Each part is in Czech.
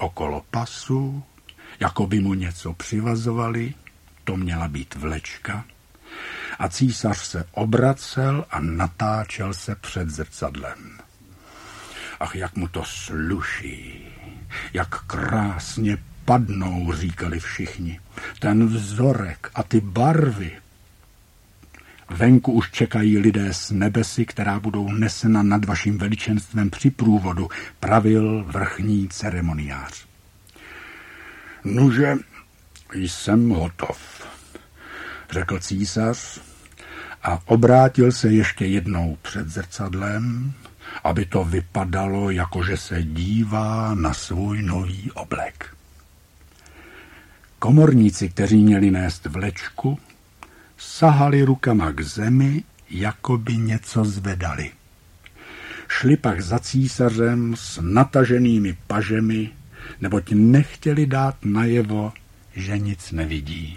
okolo pasu, jako by mu něco přivazovali, to měla být vlečka, a císař se obracel a natáčel se před zrcadlem. Ach, jak mu to sluší, jak krásně padnou, říkali všichni. Ten vzorek a ty barvy. Venku už čekají lidé z nebesy, která budou nesena nad vaším veličenstvem při průvodu, pravil vrchní ceremoniář. Nuže, jsem hotov, řekl císař a obrátil se ještě jednou před zrcadlem, aby to vypadalo, jakože se dívá na svůj nový oblek. Komorníci, kteří měli nést vlečku, sahali rukama k zemi, jako by něco zvedali. Šli pak za císařem s nataženými pažemi, neboť nechtěli dát najevo, že nic nevidí.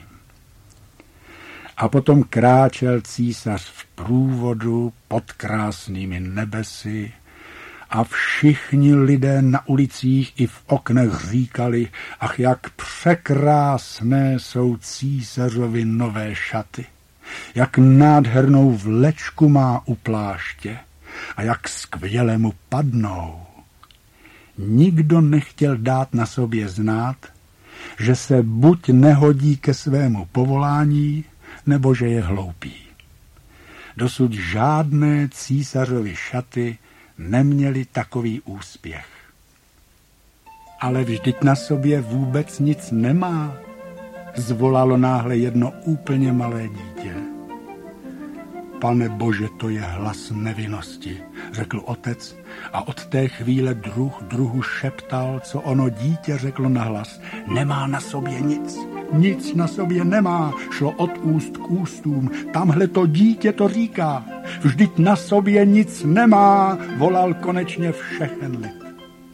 A potom kráčel císař v průvodu pod krásnými nebesy a všichni lidé na ulicích i v oknech říkali, ach, jak překrásné jsou císařovi nové šaty, jak nádhernou vlečku má u pláště a jak skvěle mu padnou. Nikdo nechtěl dát na sobě znát, že se buď nehodí ke svému povolání, nebo že je hloupý. Dosud žádné císařovy šaty neměly takový úspěch. Ale vždyť na sobě vůbec nic nemá, zvolalo náhle jedno úplně malé dítě. Pane Bože, to je hlas nevinnosti, řekl otec a od té chvíle druhu šeptal, co ono dítě řeklo nahlas. Nemá na sobě nic, nic na sobě nemá, šlo od úst k ústům, tamhle to dítě to říká. Vždyť na sobě nic nemá, volal konečně všechen lid.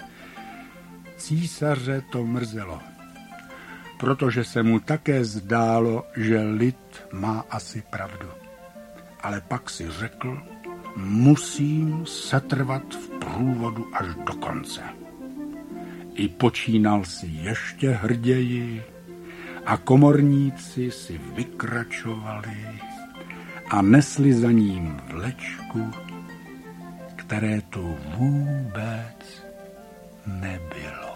Císaře to mrzelo, protože se mu také zdálo, že lid má asi pravdu. Ale pak si řekl, musím setrvat v průvodu až do konce. I počínal si ještě hrději a komorníci si vykračovali a nesli za ním vlečku, které tu vůbec nebylo.